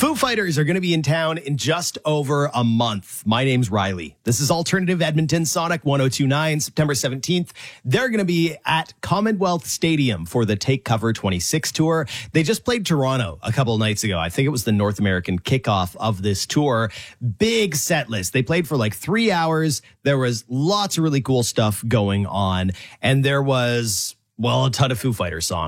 Foo Fighters are going to be in town in just over a month. My name's Riley. This is Alternative Edmonton Sonic 1029, September 17th. They're going to be at Commonwealth Stadium for the Take Cover 26 tour. They just played Toronto a couple of nights ago. I think it was the North American kickoff of this tour. Big set list. They played for like 3 hours. There was lots of really cool stuff going on. And there was, well, a ton of Foo Fighters songs.